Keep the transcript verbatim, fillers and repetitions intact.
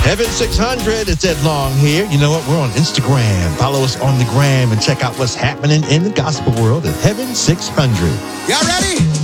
Heaven six hundred, it's Ed Long here. You know what? We're on Instagram. Follow us on the gram and check out what's happening in the gospel world at Heaven six hundred. Y'all ready?